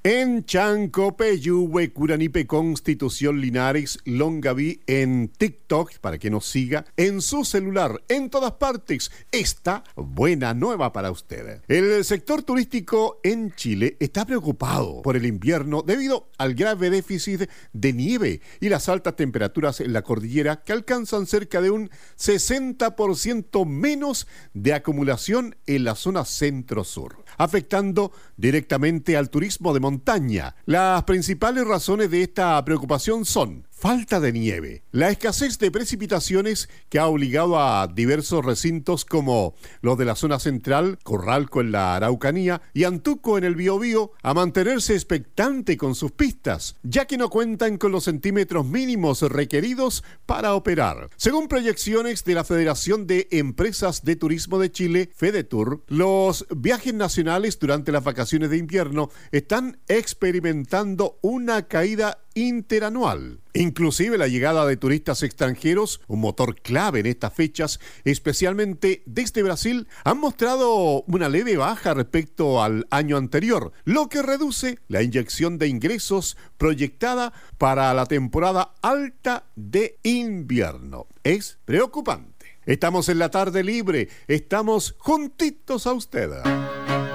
En Chancope, Yue, Curanipe, Constitución, Linares, Longaví, en TikTok, para que nos siga, en su celular, en todas partes. Esta buena nueva para usted. El sector turístico en Chile está preocupado por el invierno debido al grave déficit de nieve y las altas temperaturas en la cordillera que alcanzan cerca de un 60% menos de acumulación en la zona centro-sur, afectando directamente al turismo de montaña. Las principales razones de esta preocupación son falta de nieve, la escasez de precipitaciones que ha obligado a diversos recintos como los de la zona central, Corralco en la Araucanía y Antuco en el Biobío a mantenerse expectante con sus pistas, ya que no cuentan con los centímetros mínimos requeridos para operar. Según proyecciones de la Federación de Empresas de Turismo de Chile, FEDETUR, los viajes nacionales durante las vacaciones de invierno están experimentando una caída interanual. Inclusive la llegada de turistas extranjeros, un motor clave en estas fechas, especialmente desde Brasil, han mostrado una leve baja respecto al año anterior, lo que reduce la inyección de ingresos proyectada para la temporada alta de invierno. Es preocupante. Estamos en la tarde libre, estamos juntitos a usted.